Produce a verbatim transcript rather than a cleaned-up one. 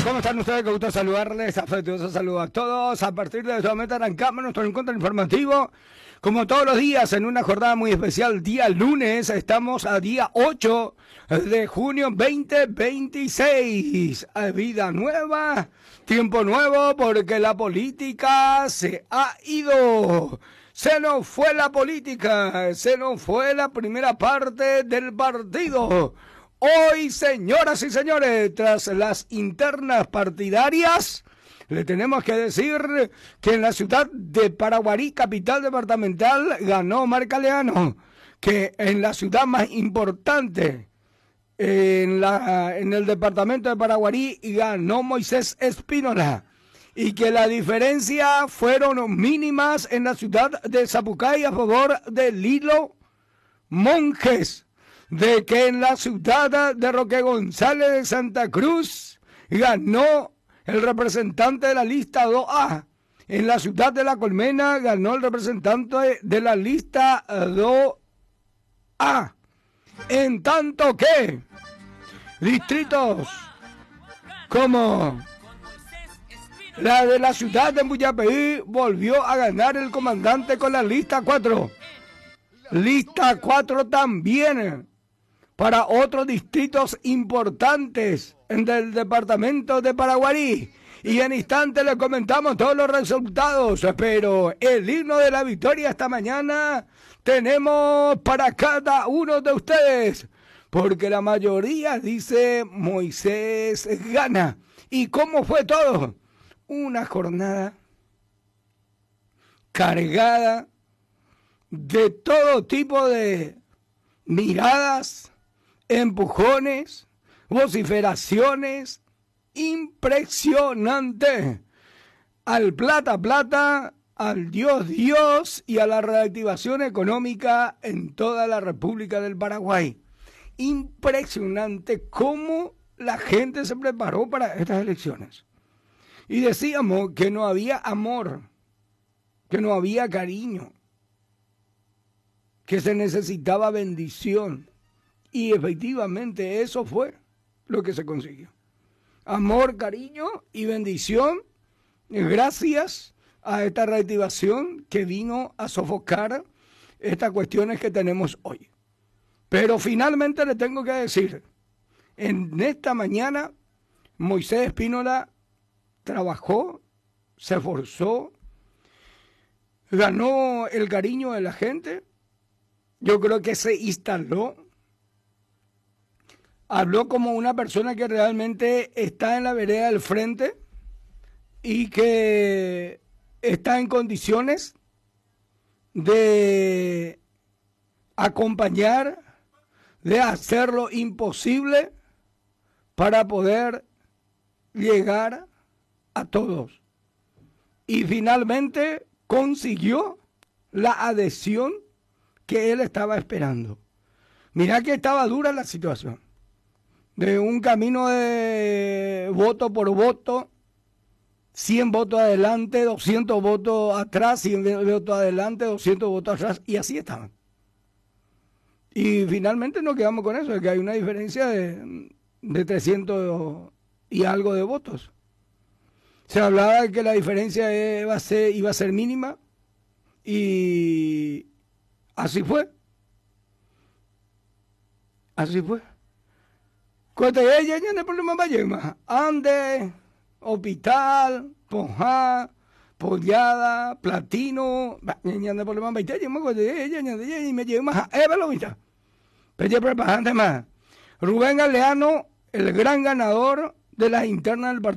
¿Cómo están ustedes? Qué gusto saludarles, afectuoso saludo a todos. A partir de este momento arrancamos nuestro encuentro informativo. Como todos los días, en una jornada muy especial, día lunes, estamos a día ocho de junio veinte veintiséis. Vida nueva, tiempo nuevo, porque la política se ha ido. Se nos fue la política, se nos fue la primera parte del partido. Hoy, señoras y señores, tras las internas partidarias, le tenemos que decir que en la ciudad de Paraguarí, capital departamental, ganó Marca Leano, que en la ciudad más importante, en, la, en el departamento de Paraguarí, ganó Moisés Espínola, y que la diferencia fueron mínimas en la ciudad de Zapucay a favor de Lilo Monjes, de que en la ciudad de Roque González de Santa Cruz ganó el representante de la lista dos A. En la ciudad de La Colmena ganó el representante de la lista dos A. En tanto que distritos como la de la ciudad de Muyapeí volvió a ganar el comandante con la lista cuatro. Lista cuatro también para otros distritos importantes del departamento de Paraguarí. Y en instante les comentamos todos los resultados, pero el himno de la victoria esta mañana tenemos para cada uno de ustedes, porque la mayoría dice Moisés gana. ¿Y cómo fue todo? Una jornada cargada de todo tipo de miradas, empujones, vociferaciones, impresionante. Al plata plata, al Dios Dios y a la reactivación económica en toda la República del Paraguay. Impresionante cómo la gente se preparó para estas elecciones. Y decíamos que no había amor, que no había cariño, que se necesitaba bendición. Y efectivamente eso fue lo que se consiguió. Amor, cariño y bendición gracias a esta reactivación que vino a sofocar estas cuestiones que tenemos hoy. Pero finalmente le tengo que decir, en esta mañana Moisés Espínola trabajó, se esforzó, ganó el cariño de la gente. Yo creo que se instaló, habló como una persona que realmente está en la vereda del frente y que está en condiciones de acompañar, de hacer lo imposible para poder llegar a todos. Y finalmente consiguió la adhesión que él estaba esperando. Mirá que estaba dura la situación. De un camino de voto por voto, cien votos adelante, doscientos votos atrás, cien votos adelante, doscientos votos atrás, y así estaban. Y finalmente nos quedamos con eso, de que hay una diferencia de, de trescientos y algo de votos. Se hablaba de que la diferencia iba a ser, iba a ser mínima, y así fue. Así fue. Cuando ella ya no hay problema más. Ande, Hospital, Ponjá, Pollada, Platino, ya no hay problema más. Ella me lleva más. Eva lo vista. Pero preparante más. Rubén Galeano, el gran ganador de las internas del partido.